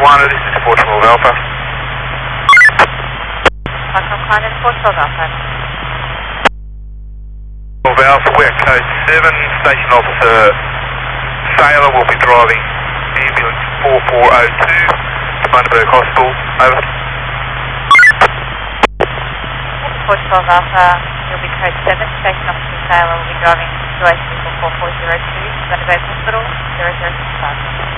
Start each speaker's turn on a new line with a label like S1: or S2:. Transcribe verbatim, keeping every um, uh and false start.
S1: one, this is four twelve Alpha.
S2: Foxtrot Climbing, four twelve Alpha.
S1: twelve Alpha, we're code seven, Station Officer Sailor will be driving ambulance four four oh two to Bundaberg Hospital, over.
S2: four twelve Alpha, you'll be code seven, Station Officer Sailor will be driving situation vehicle four four zero two to Bundaberg Hospital, zero zero six five.